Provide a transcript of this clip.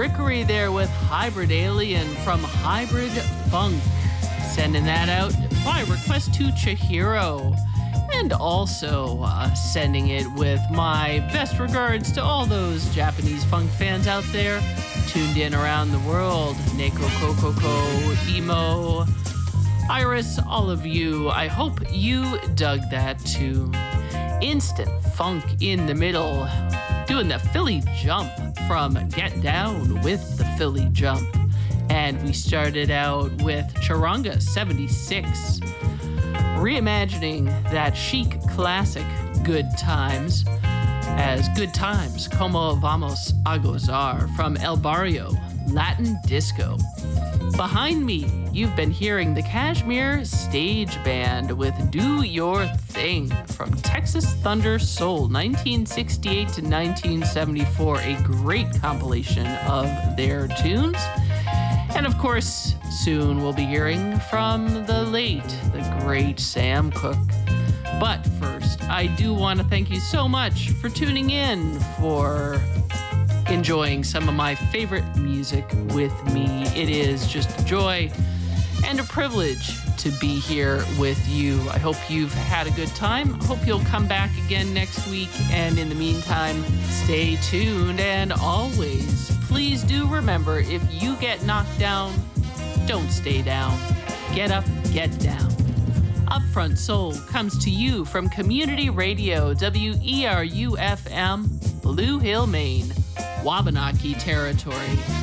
Rickery there with Hybrid Alien from Hybrid Funk. Sending that out by request to Chihiro. And also sending it with my best regards to all those Japanese funk fans out there tuned in around the world. Neko Kokoko, Emo, Iris, all of you. I hope you dug that tune. Instant funk in the middle, doing the Philly jump from Get Down with the Philly Jump. And we started out with Charanga 76, reimagining that chic classic Good Times as Good Times, Como Vamos a Gozar from El Barrio, Latin Disco. Behind me, you've been hearing the Kashmir Stage Band with Do Your Thing from Texas Thunder Soul, 1968 to 1974, a great compilation of their tunes. And of course, soon we'll be hearing from the late, the great Sam Cooke. But first, I do want to thank you so much for tuning in, for enjoying some of my favorite music with me. It is just a joy and a privilege to be here with you. I hope you've had a good time. I hope you'll come back again next week. And in the meantime, stay tuned. And always, please do remember, if you get knocked down, don't stay down. Get up, get down. Upfront Soul comes to you from Community Radio, WERU-FM, Blue Hill, Maine, Wabanaki territory.